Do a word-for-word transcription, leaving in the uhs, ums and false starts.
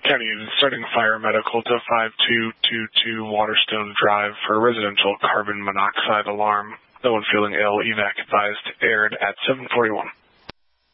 County is starting fire medical to five two two two Waterstone Drive for a residential carbon monoxide alarm. No one feeling ill, evac advised, aired at seven forty-one.